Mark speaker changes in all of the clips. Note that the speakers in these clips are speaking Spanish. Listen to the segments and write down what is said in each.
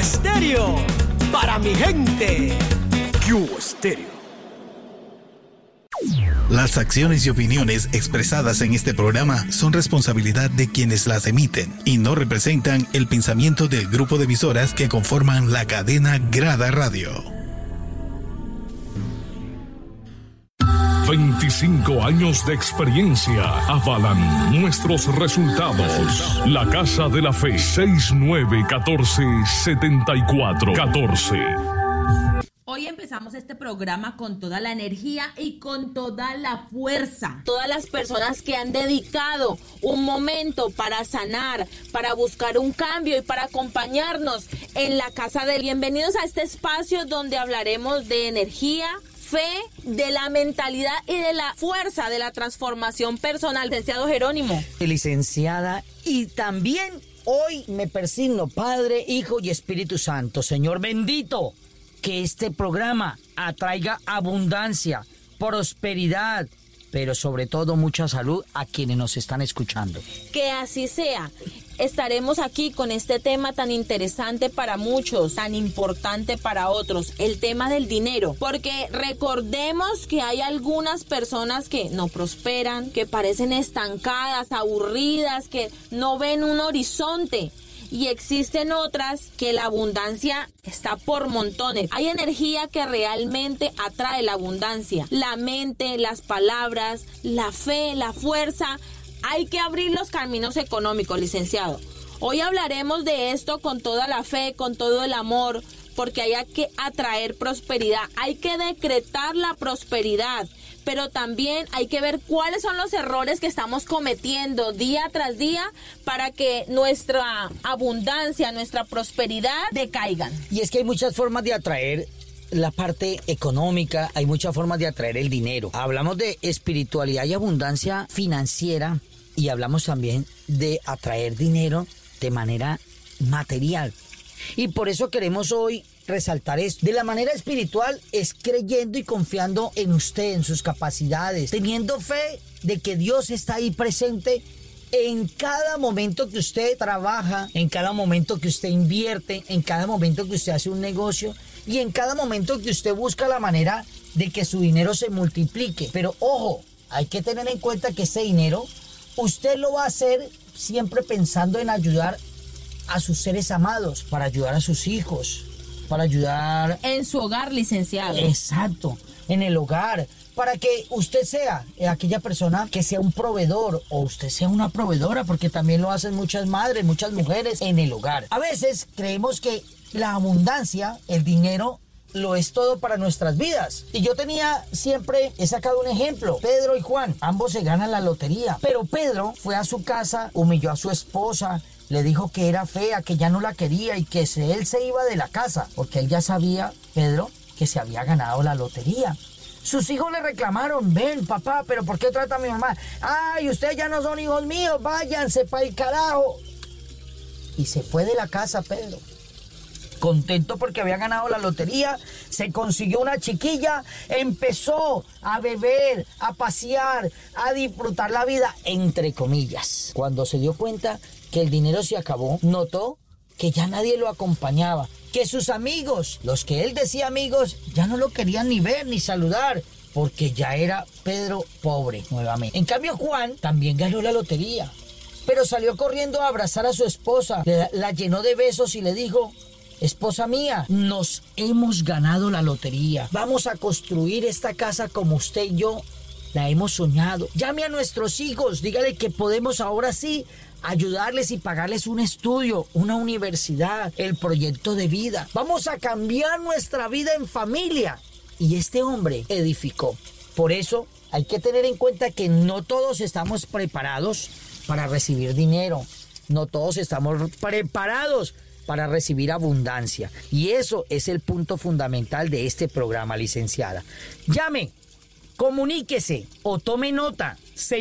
Speaker 1: Estéreo, para mi gente. Cuba Estéreo.
Speaker 2: Las acciones y opiniones expresadas en este programa son responsabilidad de quienes las emiten y no representan el pensamiento del grupo de emisoras que conforman la cadena Grada Radio.
Speaker 3: 25 años de experiencia avalan nuestros resultados. La Casa de la Fe, 6914-7414.
Speaker 4: Hoy empezamos este programa con toda la energía y con toda la fuerza. Todas las personas que han dedicado un momento para sanar, para buscar un cambio y para acompañarnos en la Casa de... Bienvenidos a este espacio donde hablaremos de energía, fe, de la mentalidad y de la fuerza de la transformación personal. Licenciado Jerónimo.
Speaker 5: Licenciada, y también hoy me persigno Padre, Hijo y Espíritu Santo. Señor bendito, que este programa atraiga abundancia, prosperidad, pero sobre todo mucha salud a quienes nos están escuchando.
Speaker 4: Que así sea. Estaremos aquí con este tema tan interesante para muchos, tan importante para otros, el tema del dinero. Porque recordemos que hay algunas personas que no prosperan, que parecen estancadas, aburridas, que no ven un horizonte. Y existen otras que la abundancia está por montones. Hay energía que realmente atrae la abundancia. La mente, las palabras, la fe, la fuerza. Hay que abrir los caminos económicos, licenciado. Hoy hablaremos de esto con toda la fe, con todo el amor, porque hay que atraer prosperidad. Hay que decretar la prosperidad. Pero también hay que ver cuáles son los errores que estamos cometiendo día tras día para que nuestra abundancia, nuestra prosperidad decaigan.
Speaker 5: Y es que hay muchas formas de atraer la parte económica, hay muchas formas de atraer el dinero. Hablamos de espiritualidad y abundancia financiera y hablamos también de atraer dinero de manera material. Y por eso queremos hoy resaltar esto. De la manera espiritual es creyendo y confiando en usted, en sus capacidades, teniendo fe de que Dios está ahí presente en cada momento que usted trabaja, en cada momento que usted invierte, en cada momento que usted hace un negocio y en cada momento que usted busca la manera de que su dinero se multiplique. Pero ojo, hay que tener en cuenta que ese dinero usted lo va a hacer siempre pensando en ayudar a sus seres amados, para ayudar a sus hijos, para ayudar
Speaker 4: en su hogar, licenciado.
Speaker 5: Exacto, en el hogar, para que usted sea aquella persona que sea un proveedor o usted sea una proveedora, porque también lo hacen muchas madres, muchas mujeres en el hogar. A veces creemos que la abundancia, el dinero, lo es todo para nuestras vidas. Y yo he sacado un ejemplo. Pedro y Juan, ambos se ganan la lotería. Pero Pedro fue a su casa, humilló a su esposa, le dijo que era fea, que ya no la quería y que él se iba de la casa. Porque él ya sabía, Pedro, que se había ganado la lotería. Sus hijos le reclamaron: ven papá, pero ¿por qué trata a mi mamá? Ay, ustedes ya no son hijos míos, váyanse para el carajo. Y se fue de la casa Pedro. Contento porque había ganado la lotería, se consiguió una chiquilla, empezó a beber, a pasear, a disfrutar la vida, entre comillas. Cuando se dio cuenta que el dinero se acabó, notó que ya nadie lo acompañaba, que sus amigos, los que él decía amigos, ya no lo querían ni ver ni saludar, porque ya era Pedro pobre nuevamente. En cambio, Juan también ganó la lotería, pero salió corriendo a abrazar a su esposa, la llenó de besos y le dijo: esposa mía, nos hemos ganado la lotería. Vamos a construir esta casa como usted y yo la hemos soñado. Llame a nuestros hijos, dígale que podemos ahora sí ayudarles y pagarles un estudio, una universidad, el proyecto de vida. Vamos a cambiar nuestra vida en familia. Y este hombre edificó. Por eso hay que tener en cuenta que no todos estamos preparados para recibir dinero. No todos estamos preparados para recibir abundancia. Y eso es el punto fundamental de este programa, licenciada. Llame, comuníquese o tome nota: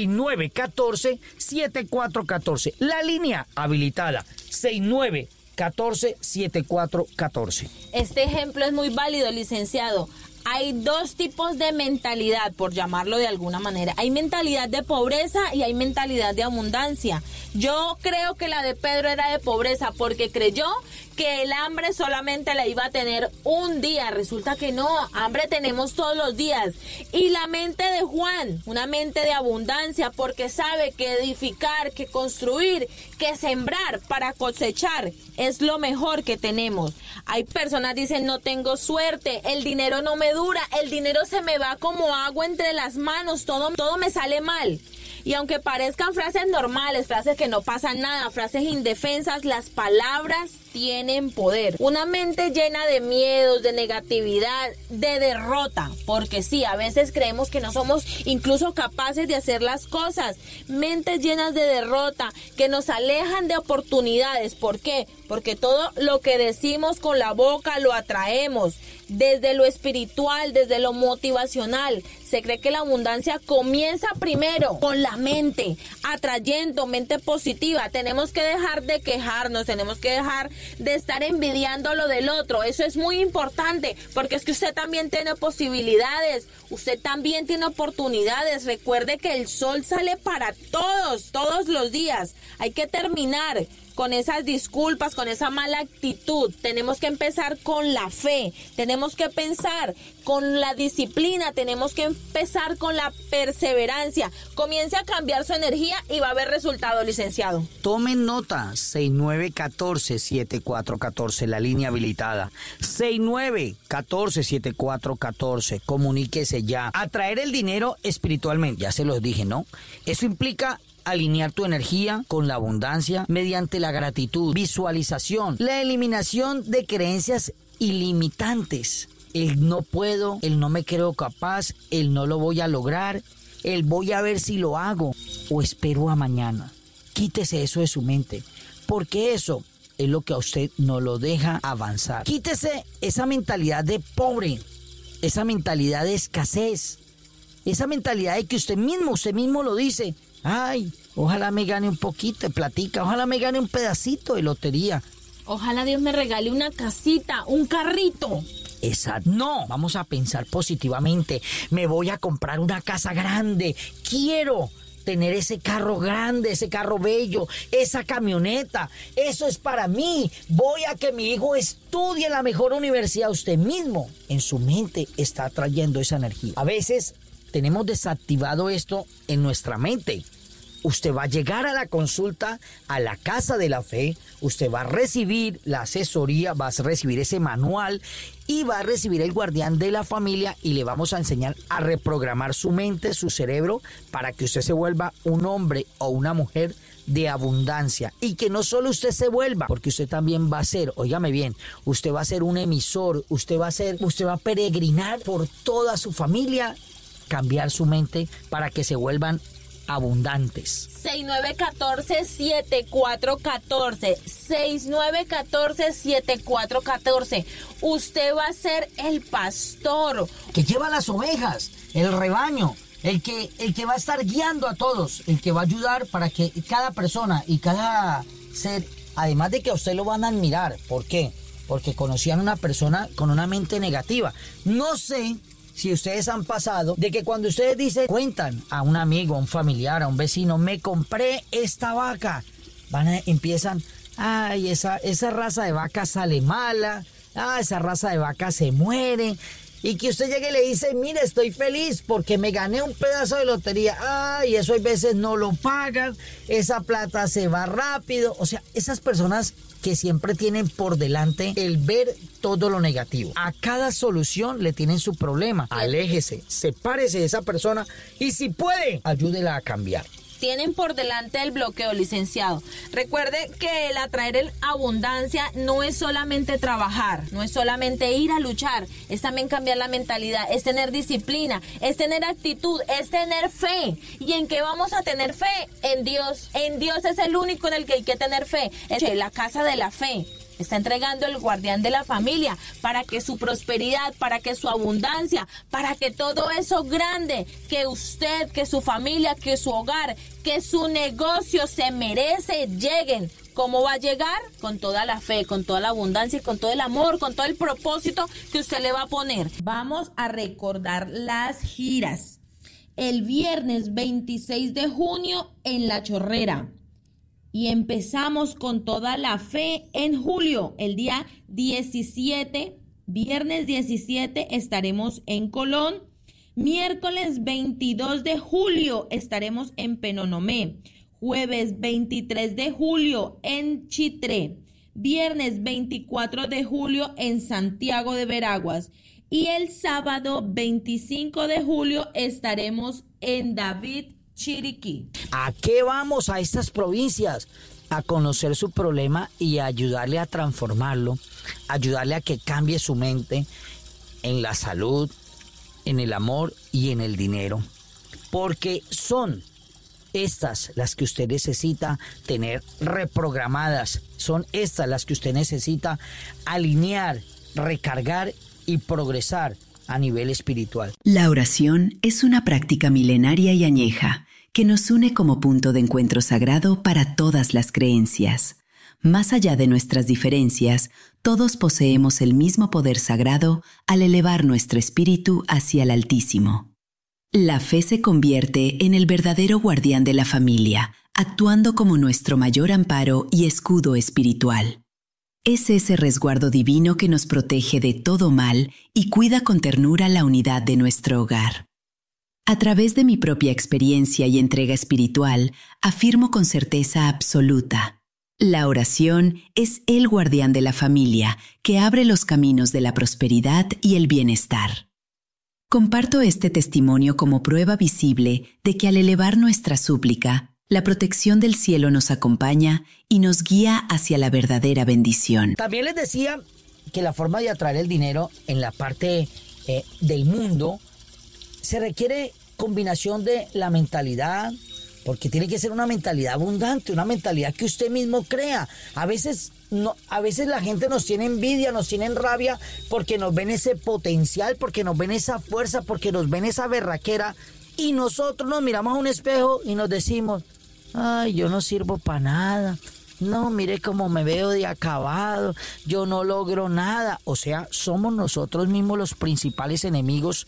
Speaker 5: 6914-7414. La línea habilitada: 6914-7414.
Speaker 4: Este ejemplo es muy válido, licenciado. Hay dos tipos de mentalidad, por llamarlo de alguna manera. Hay mentalidad de pobreza y hay mentalidad de abundancia. Yo creo que la de Pedro era de pobreza porque creyó que el hambre solamente la iba a tener un día. Resulta que no, hambre tenemos todos los días. Y la mente de Juan, una mente de abundancia, porque sabe que edificar, que construir, que sembrar para cosechar es lo mejor que tenemos. Hay personas que dicen, no tengo suerte, el dinero no me dura, el dinero se me va como agua entre las manos, todo me sale mal. Y aunque parezcan frases normales, frases que no pasan nada, frases indefensas, las palabras tienen poder. Una mente llena de miedos, de negatividad, de derrota, porque sí, a veces creemos que no somos incluso capaces de hacer las cosas. Mentes llenas de derrota que nos alejan de oportunidades. ¿Por qué? Porque todo lo que decimos con la boca lo atraemos. Desde lo espiritual, desde lo motivacional, se cree que la abundancia comienza primero con la mente, atrayendo mente positiva. Tenemos que dejar de quejarnos, tenemos que dejar de estar envidiando lo del otro. Eso es muy importante, porque es que usted también tiene posibilidades, usted también tiene oportunidades. Recuerde que el sol sale para todos los días. Hay que terminar con esas disculpas, con esa mala actitud. Tenemos que empezar con la fe, tenemos que pensar con la disciplina, tenemos que empezar con la perseverancia. Comience a cambiar su energía y va a haber resultado, licenciado.
Speaker 5: Tomen nota, 6914-7414, la línea habilitada. 6914-7414, comuníquese ya. Atraer el dinero espiritualmente, ya se los dije, ¿no? Eso implica alinear tu energía con la abundancia mediante la gratitud, visualización, la eliminación de creencias ilimitantes. El no puedo, el no me creo capaz, el no lo voy a lograr, el voy a ver si lo hago o espero a mañana. Quítese eso de su mente, porque eso es lo que a usted no lo deja avanzar. Quítese esa mentalidad de pobre, esa mentalidad de escasez, esa mentalidad de que usted mismo lo dice. Ay, ojalá me gane un poquito de platica, ojalá me gane un pedacito de lotería.
Speaker 4: Ojalá Dios me regale una casita, un carrito.
Speaker 5: Exacto. No, vamos a pensar positivamente. Me voy a comprar una casa grande. Quiero tener ese carro grande, ese carro bello, esa camioneta. Eso es para mí. Voy a que mi hijo estudie en la mejor universidad. Usted mismo en su mente está atrayendo esa energía. A veces tenemos desactivado esto en nuestra mente. Usted va a llegar a la consulta, a la Casa de la Fe, usted va a recibir la asesoría, va a recibir ese manual y va a recibir el guardián de la familia y le vamos a enseñar a reprogramar su mente, su cerebro, para que usted se vuelva un hombre o una mujer de abundancia. Y que no solo usted se vuelva, porque usted también va a ser, óigame bien, usted va a ser un emisor, usted va a peregrinar por toda su familia, cambiar su mente para que se vuelvan abundantes.
Speaker 4: 6914-7414 6914-7414. Usted va a ser el pastor
Speaker 5: que lleva las ovejas, el rebaño, el que va a estar guiando a todos, el que va a ayudar para que cada persona y cada ser, además de que a usted lo van a admirar. ¿Por qué? Porque conocían una persona con una mente negativa. No sé si ustedes han pasado de que cuando ustedes dicen, cuentan a un amigo, a un familiar, a un vecino, me compré esta vaca, empiezan, ay, esa raza de vaca sale mala, esa raza de vaca se muere. Y que usted llegue y le dice, mire, estoy feliz porque me gané un pedazo de lotería. Ay, eso a veces no lo pagan, esa plata se va rápido. O sea, esas personas que siempre tienen por delante el ver todo lo negativo. A cada solución le tienen su problema. Aléjese, sepárese de esa persona y si puede, ayúdela a cambiar.
Speaker 4: Tienen por delante el bloqueo, licenciado. Recuerde que el atraer el abundancia no es solamente trabajar, no es solamente ir a luchar, es también cambiar la mentalidad, es tener disciplina, es tener actitud, es tener fe. ¿Y en qué vamos a tener fe? En Dios. En Dios es el único en el que hay que tener fe. Es la casa de la fe. Está entregando el guardián de la familia para que su prosperidad, para que su abundancia, para que todo eso grande que usted, que su familia, que su hogar, que su negocio se merece, lleguen ¿Cómo va a llegar? Con toda la fe, con toda la abundancia y con todo el amor, con todo el propósito que usted le va a poner. Vamos a recordar las giras. El viernes 26 de junio en La Chorrera. Y empezamos con toda la fe en julio. El día 17, viernes 17, estaremos en Colón. Miércoles 22 de julio estaremos en Penonomé. Jueves 23 de julio en Chitré. Viernes 24 de julio en Santiago de Veraguas. Y el sábado 25 de julio estaremos en David, Chiriquí.
Speaker 5: ¿A qué vamos a estas provincias? A conocer su problema y a ayudarle a transformarlo, ayudarle a que cambie su mente en la salud, en el amor y en el dinero. Porque son estas las que usted necesita tener reprogramadas. Son estas las que usted necesita alinear, recargar y progresar a nivel espiritual.
Speaker 6: La oración es una práctica milenaria y añeja que nos une como punto de encuentro sagrado para todas las creencias. Más allá de nuestras diferencias, todos poseemos el mismo poder sagrado al elevar nuestro espíritu hacia el Altísimo. La fe se convierte en el verdadero guardián de la familia, actuando como nuestro mayor amparo y escudo espiritual. Es ese resguardo divino que nos protege de todo mal y cuida con ternura la unidad de nuestro hogar. A través de mi propia experiencia y entrega espiritual, afirmo con certeza absoluta: la oración es el guardián de la familia que abre los caminos de la prosperidad y el bienestar. Comparto este testimonio como prueba visible de que al elevar nuestra súplica, la protección del cielo nos acompaña y nos guía hacia la verdadera bendición.
Speaker 5: También les decía que la forma de atraer el dinero en la parte del mundo se requiere combinación de la mentalidad, porque tiene que ser una mentalidad abundante, una mentalidad que usted mismo crea. A veces la gente nos tiene envidia, nos tiene rabia porque nos ven ese potencial, porque nos ven esa fuerza, porque nos ven esa berraquera, y nosotros nos miramos a un espejo y nos decimos: ay, yo no sirvo para nada. No, mire cómo me veo de acabado, yo no logro nada. O sea, somos nosotros mismos los principales enemigos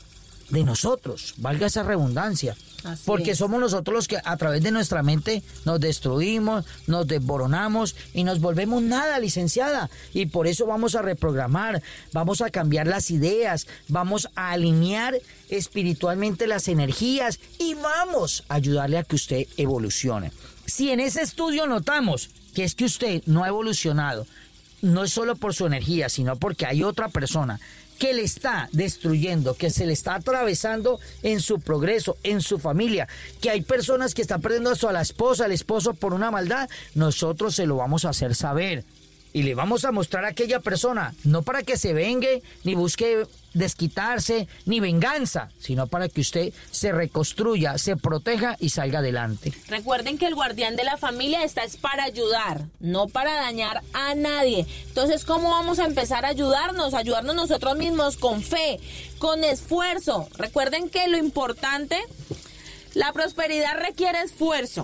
Speaker 5: de nosotros, valga esa redundancia.
Speaker 4: Así
Speaker 5: porque
Speaker 4: es.
Speaker 5: somos nosotros los que a través de nuestra mente nos destruimos, nos desboronamos y nos volvemos nada, licenciada. Y por eso vamos a reprogramar, vamos a cambiar las ideas, vamos a alinear espiritualmente las energías y vamos a ayudarle a que usted evolucione. Si en ese estudio notamos que es que usted no ha evolucionado, no es solo por su energía, sino porque hay otra persona que le está destruyendo, que se le está atravesando en su progreso, en su familia, que hay personas que están perdiendo a la esposa, al esposo por una maldad, nosotros se lo vamos a hacer saber. Y le vamos a mostrar a aquella persona, no para que se vengue, ni busque desquitarse, ni venganza, sino para que usted se reconstruya, se proteja y salga adelante.
Speaker 4: Recuerden que el guardián de la familia es para ayudar, no para dañar a nadie. Entonces, ¿cómo vamos a empezar a ayudarnos? Ayudarnos nosotros mismos con fe, con esfuerzo. Recuerden que lo importante, la prosperidad requiere esfuerzo.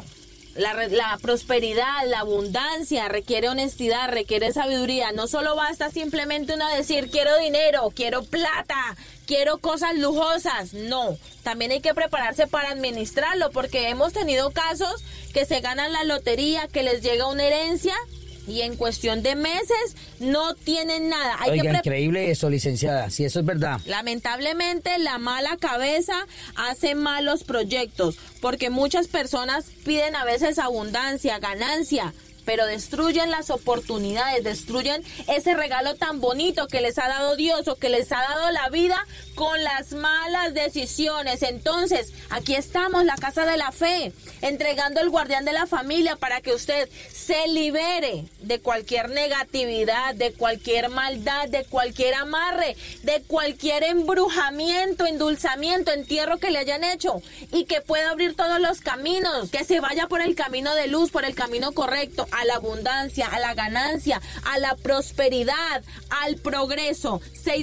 Speaker 4: La prosperidad, la abundancia requiere honestidad, requiere sabiduría. No solo basta simplemente uno decir quiero dinero, quiero plata, quiero cosas lujosas. No, también hay que prepararse para administrarlo, porque hemos tenido casos que se ganan la lotería, que les llega una herencia y en cuestión de meses no tienen nada.
Speaker 5: Oiga, increíble eso, licenciada, si eso es verdad.
Speaker 4: Lamentablemente la mala cabeza hace malos proyectos, porque muchas personas piden a veces abundancia, ganancia, pero destruyen las oportunidades, destruyen ese regalo tan bonito que les ha dado Dios o que les ha dado la vida con las malas decisiones. Entonces, aquí estamos, la Casa de la Fe, entregando el guardián de la familia para que usted se libere de cualquier negatividad, de cualquier maldad, de cualquier amarre, de cualquier embrujamiento, endulzamiento, entierro que le hayan hecho, y que pueda abrir todos los caminos, que se vaya por el camino de luz, por el camino correcto, a la abundancia, a la ganancia, a la prosperidad, al progreso.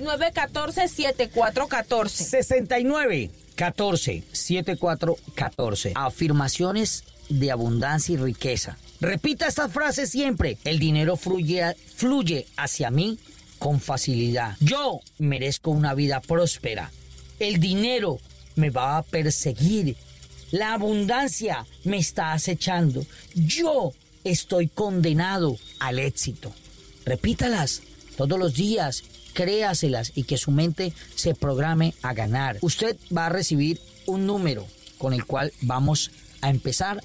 Speaker 4: 6914-7414. 6914-7414. Afirmaciones de abundancia y riqueza.
Speaker 5: Repita estas frases siempre. El dinero fluye hacia mí con facilidad. Yo merezco una vida próspera. El dinero me va a perseguir. La abundancia me está acechando. Yo estoy condenado al éxito. Repítalas todos los días, créaselas y que su mente se programe a ganar. Usted va a recibir un número con el cual vamos a empezar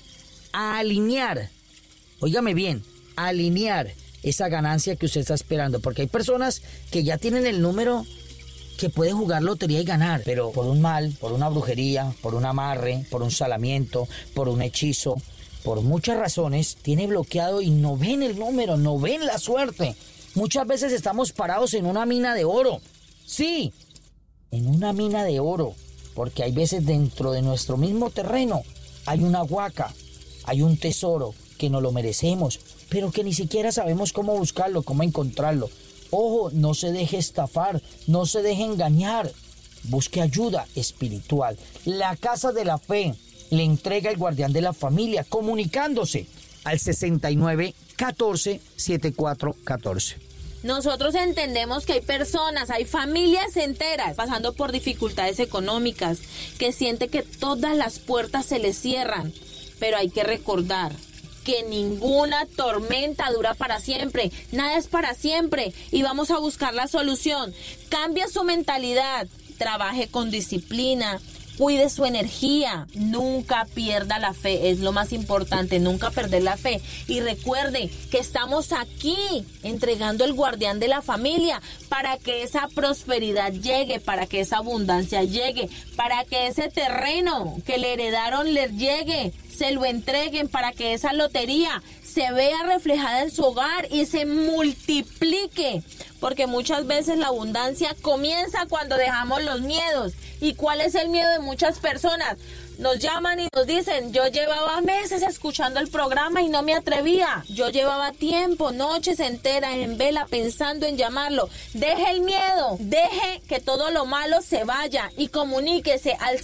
Speaker 5: a alinear. Óigame bien, alinear esa ganancia que usted está esperando, porque hay personas que ya tienen el número que puede jugar lotería y ganar, pero por un mal, por una brujería, por un amarre, por un salamiento, por un hechizo, por muchas razones, tiene bloqueado y no ven el número, no ven la suerte. Muchas veces estamos parados en una mina de oro. Sí, en una mina de oro, porque hay veces dentro de nuestro mismo terreno hay una huaca, hay un tesoro que no lo merecemos, pero que ni siquiera sabemos cómo buscarlo, cómo encontrarlo. Ojo, no se deje estafar, no se deje engañar. Busque ayuda espiritual. La Casa de la Fe le entrega el guardián de la familia, comunicándose al 69 14 74 14.
Speaker 4: Nosotros entendemos que hay personas, hay familias enteras pasando por dificultades económicas, que siente que todas las puertas se les cierran, pero hay que recordar que ninguna tormenta dura para siempre, nada es para siempre y vamos a buscar la solución. Cambia su mentalidad, trabaje con disciplina, cuide su energía, nunca pierda la fe, es lo más importante, nunca perder la fe. Y recuerde que estamos aquí entregando el guardián de la familia para que esa prosperidad llegue, para que esa abundancia llegue, para que ese terreno que le heredaron les llegue, se lo entreguen, para que esa lotería se vea reflejada en su hogar y se multiplique. Porque muchas veces la abundancia comienza cuando dejamos los miedos. ¿Y cuál es el miedo de muchas personas? Nos llaman y nos dicen, yo llevaba meses escuchando el programa y no me atrevía. Yo llevaba tiempo, noches enteras en vela pensando en llamarlo. Deje el miedo, deje que todo lo malo se vaya y comuníquese al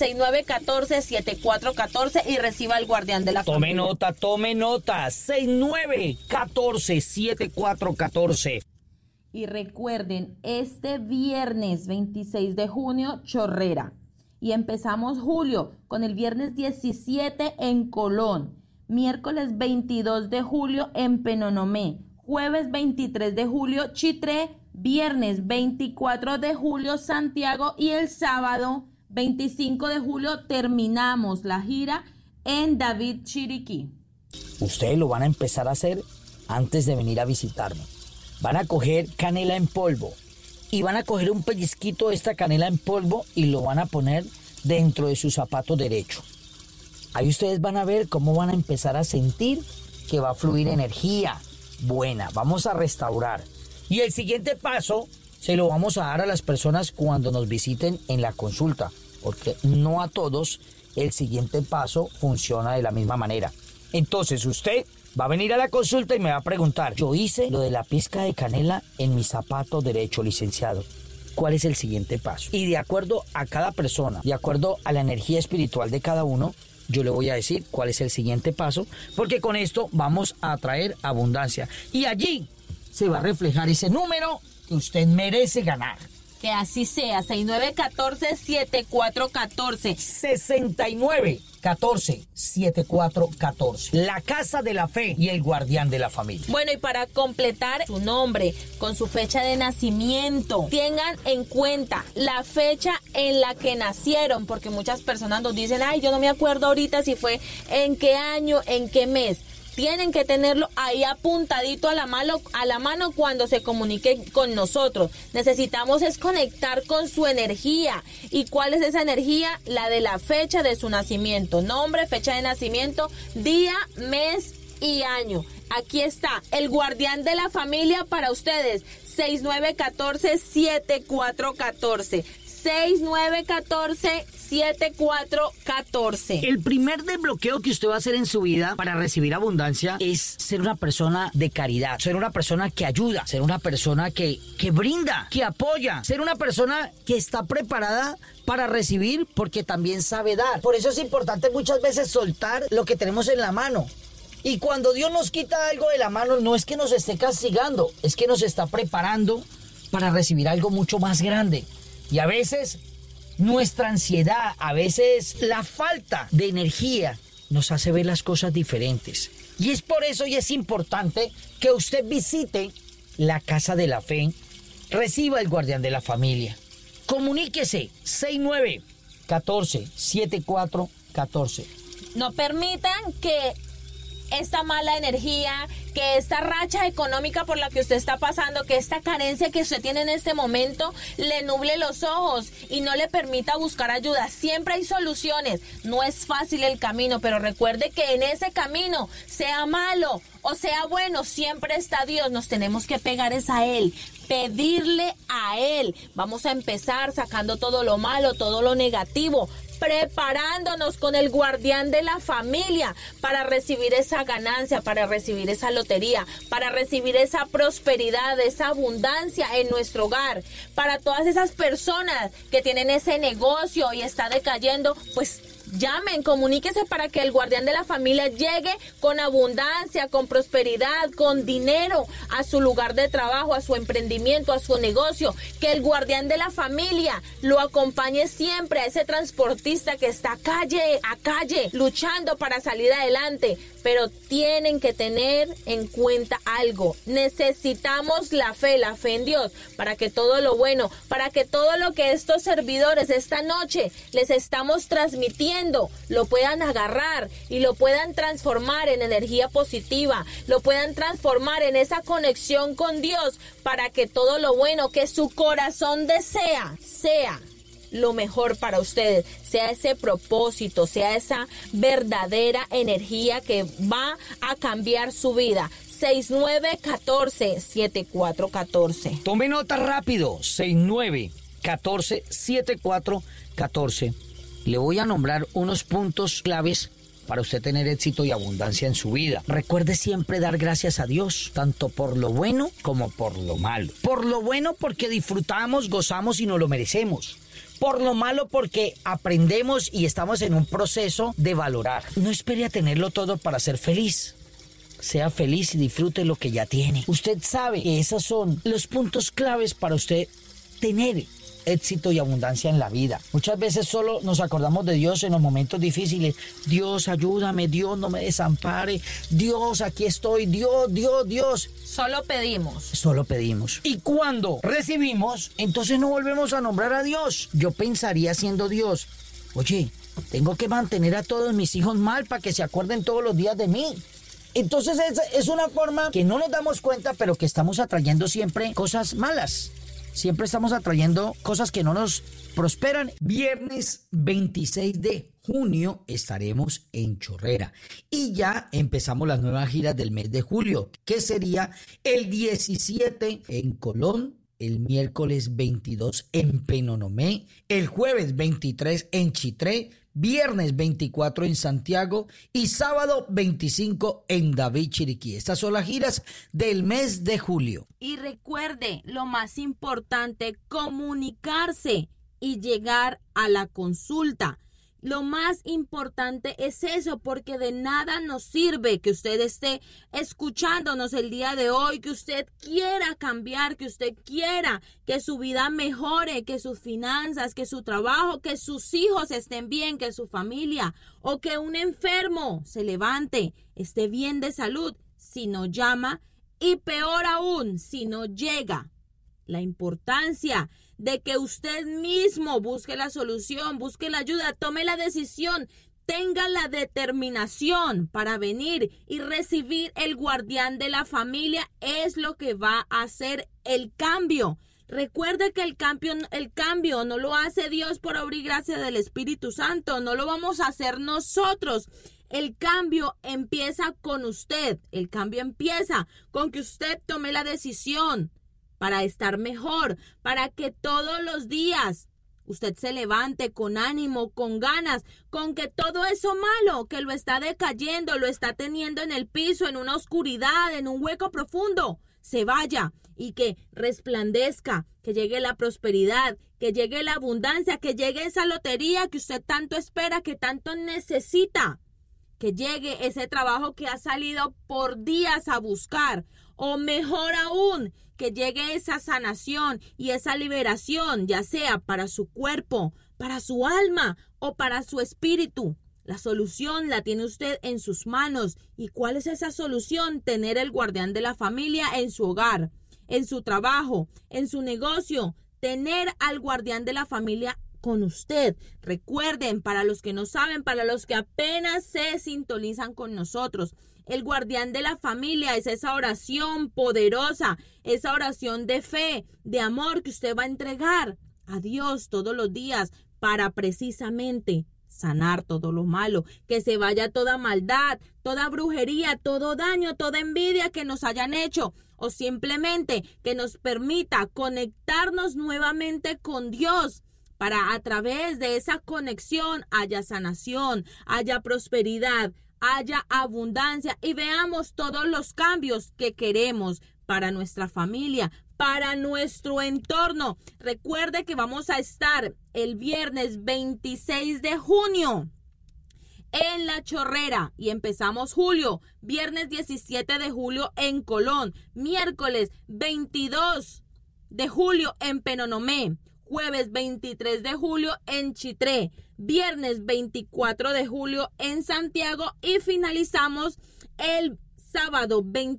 Speaker 4: 6914-7414 y reciba el guardián de la familia.
Speaker 5: Tome nota, 6914-7414.
Speaker 4: Y recuerden, este viernes 26 de junio, Chorrera. Y empezamos julio con el viernes 17 en Colón, miércoles 22 de julio en Penonomé, jueves 23 de julio Chitré, viernes 24 de julio Santiago y el sábado 25 de julio terminamos la gira en David Chiriquí.
Speaker 5: Ustedes lo van a empezar a hacer antes de venir a visitarme. Van a coger canela en polvo y van a coger un pellizquito de esta canela en polvo y lo van a poner dentro de su zapato derecho. Ahí ustedes van a ver cómo van a empezar a sentir que va a fluir energía buena. Vamos a restaurar. Y el siguiente paso se lo vamos a dar a las personas cuando nos visiten en la consulta, porque no a todos el siguiente paso funciona de la misma manera. Entonces usted va a venir a la consulta y me va a preguntar, yo hice lo de la pizca de canela en mi zapato derecho, licenciado. ¿Cuál es el siguiente paso? Y de acuerdo a cada persona, de acuerdo a la energía espiritual de cada uno, yo le voy a decir cuál es el siguiente paso, porque con esto vamos a atraer abundancia. Y allí se va a reflejar ese número que usted merece ganar.
Speaker 4: Que así sea, 6914-7414.
Speaker 5: 6914-7414. La Casa de la Fe y el guardián de la familia.
Speaker 4: Bueno, y para completar su nombre con su fecha de nacimiento, tengan en cuenta la fecha en la que nacieron, porque muchas personas nos dicen, ay, yo no me acuerdo ahorita si fue en qué año, en qué mes. Tienen que tenerlo ahí apuntadito a la mano cuando se comuniquen con nosotros. Necesitamos es conectar con su energía. ¿Y cuál es esa energía? La de la fecha de su nacimiento. Nombre, fecha de nacimiento, día, mes y año. Aquí está el guardián de la familia para ustedes. 6914-7414. 6914-7414.
Speaker 5: El primer desbloqueo que usted va a hacer en su vida para recibir abundancia es ser una persona de caridad, ser una persona que ayuda, ser una persona que brinda, que apoya, ser una persona que está preparada para recibir porque también sabe dar. Por eso es importante muchas veces soltar lo que tenemos en la mano. Y cuando Dios nos quita algo de la mano, no es que nos esté castigando, es que nos está preparando para recibir algo mucho más grande. Y a veces nuestra ansiedad, a veces la falta de energía nos hace ver las cosas diferentes. Y es por eso y es importante que usted visite la Casa de la Fe, reciba el Guardián de la Familia. Comuníquese 6914-7414.
Speaker 4: No permitan que esta mala energía, que esta racha económica por la que usted está pasando, que esta carencia que usted tiene en este momento le nuble los ojos y no le permita buscar ayuda. Siempre hay soluciones. No es fácil el camino, pero recuerde que en ese camino, sea malo o sea bueno, siempre está Dios. Nos tenemos que pegar es a Él, pedirle a Él. Vamos a empezar sacando todo lo malo, todo lo negativo, preparándonos con el Guardián de la Familia para recibir esa ganancia, para recibir esa lotería, para recibir esa prosperidad, esa abundancia en nuestro hogar. Para todas esas personas que tienen ese negocio y está decayendo, pues llamen, comuníquese para que el Guardián de la Familia llegue con abundancia, con prosperidad, con dinero a su lugar de trabajo, a su emprendimiento, a su negocio. Que el Guardián de la Familia lo acompañe siempre a ese transportista que está calle a calle luchando para salir adelante. Pero tienen que tener en cuenta algo. Necesitamos la fe en Dios para que todo lo bueno, para que todo lo que estos servidores esta noche les estamos transmitiendo lo puedan agarrar y lo puedan transformar en energía positiva, lo puedan transformar en esa conexión con Dios para que todo lo bueno que su corazón desea sea lo mejor para ustedes, sea ese propósito, sea esa verdadera energía que va a cambiar su vida. 6914-7414.
Speaker 5: Tome nota rápido, 6914-7414. Le voy a nombrar unos puntos claves para usted tener éxito y abundancia en su vida. Recuerde siempre dar gracias a Dios, tanto por lo bueno como por lo malo. Por lo bueno porque disfrutamos, gozamos y nos lo merecemos. Por lo malo porque aprendemos y estamos en un proceso de valorar. No espere a tenerlo todo para ser feliz. Sea feliz y disfrute lo que ya tiene. Usted sabe que esos son los puntos claves para usted tener éxito y abundancia en la vida. Muchas veces solo nos acordamos de Dios en los momentos difíciles. Dios, ayúdame, Dios, no me desampare. Dios, aquí estoy, Dios.
Speaker 4: Solo pedimos.
Speaker 5: Y cuando recibimos, entonces no volvemos a nombrar a Dios. Yo pensaría siendo Dios, oye, tengo que mantener a todos mis hijos mal para que se acuerden todos los días de mí. Entonces es una forma que no nos damos cuenta, pero que estamos atrayendo siempre cosas malas. Siempre estamos atrayendo cosas que no nos prosperan. Viernes 26 de junio estaremos en Chorrera. Y ya empezamos las nuevas giras del mes de julio, que sería el 17 en Colón, el miércoles 22 en Penonomé, el jueves 23 en Chitré, viernes 24 en Santiago y sábado 25 en David, Chiriquí. Estas son las giras del mes de julio.
Speaker 4: Y recuerde, lo más importante, comunicarse y llegar a la consulta. Lo más importante es eso, porque de nada nos sirve que usted esté escuchándonos el día de hoy, que usted quiera cambiar, que usted quiera que su vida mejore, que sus finanzas, que su trabajo, que sus hijos estén bien, que su familia, o que un enfermo se levante, esté bien de salud, si no llama, y peor aún, si no llega. La importancia de que usted mismo busque la solución, busque la ayuda, tome la decisión, tenga la determinación para venir y recibir el Guardián de la Familia, es lo que va a hacer el cambio. Recuerde que el cambio no lo hace Dios por obra y gracia del Espíritu Santo, no lo vamos a hacer nosotros. El cambio empieza con usted, el cambio empieza con que usted tome la decisión para estar mejor, para que todos los días usted se levante con ánimo, con ganas, con que todo eso malo que lo está decayendo, lo está teniendo en el piso, en una oscuridad, en un hueco profundo, se vaya y que resplandezca, que llegue la prosperidad, que llegue la abundancia, que llegue esa lotería que usted tanto espera, que tanto necesita. que llegue ese trabajo que ha salido por días a buscar, o mejor aún, que llegue esa sanación y esa liberación, ya sea para su cuerpo, para su alma o para su espíritu. La solución la tiene usted en sus manos. ¿Y cuál es esa solución? Tener el guardián de la familia en su hogar, en su trabajo, en su negocio. Tener al guardián de la familia con usted. Recuerden, para los que no saben, para los que apenas se sintonizan con nosotros, el guardián de la familia es esa oración poderosa, esa oración de fe, de amor que usted va a entregar a Dios todos los días para precisamente sanar todo lo malo, que se vaya toda maldad, toda brujería, todo daño, toda envidia que nos hayan hecho, o simplemente que nos permita conectarnos nuevamente con Dios, para a través de esa conexión haya sanación, haya prosperidad, haya abundancia y veamos todos los cambios que queremos para nuestra familia, para nuestro entorno. Recuerde que vamos a estar el viernes 26 de junio en La Chorrera y empezamos julio, viernes 17 de julio en Colón, miércoles 22 de julio en Penonomé, jueves 23 de julio en Chitré, viernes 24 de julio en Santiago y finalizamos el sábado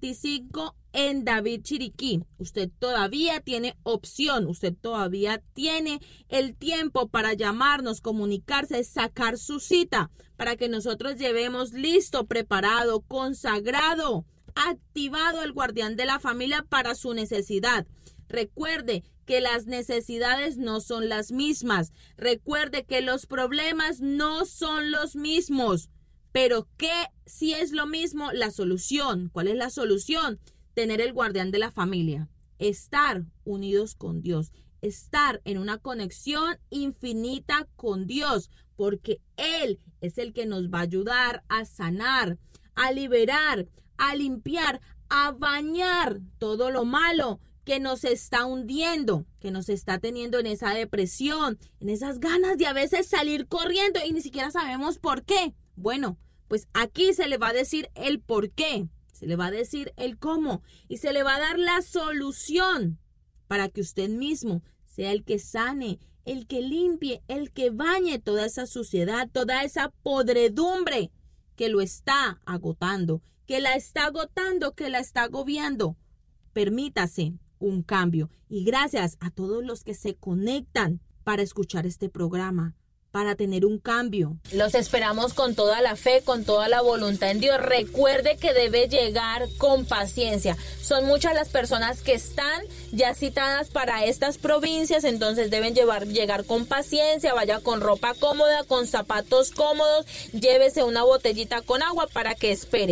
Speaker 4: 25 en David Chiriquí. Usted todavía tiene opción, usted todavía tiene el tiempo para llamarnos, comunicarse, sacar su cita para que nosotros llevemos listo, preparado, consagrado, activado el guardián de la familia para su necesidad. Recuerde que las necesidades no son las mismas. Recuerde que los problemas no son los mismos. Pero ¿qué si es lo mismo? La solución. ¿Cuál es la solución? Tener el guardián de la familia. Estar unidos con Dios. Estar en una conexión infinita con Dios. Porque Él es el que nos va a ayudar a sanar, a liberar, a limpiar, a bañar todo lo malo que nos está hundiendo, que nos está teniendo en esa depresión, en esas ganas de a veces salir corriendo y ni siquiera sabemos por qué. Bueno, pues aquí se le va a decir el por qué, se le va a decir el cómo y se le va a dar la solución para que usted mismo sea el que sane, el que limpie, el que bañe toda esa suciedad, toda esa podredumbre que lo está agotando, que la está agotando, que la está agobiando. Permítase un cambio. Y gracias a todos los que se conectan para escuchar este programa, para tener un cambio. Los esperamos con toda la fe, con toda la voluntad en Dios. Recuerde que debe llegar con paciencia. Son muchas las personas que están ya citadas para estas provincias, entonces deben llegar con paciencia. Vaya con ropa cómoda, con zapatos cómodos, llévese una botellita con agua para que espere.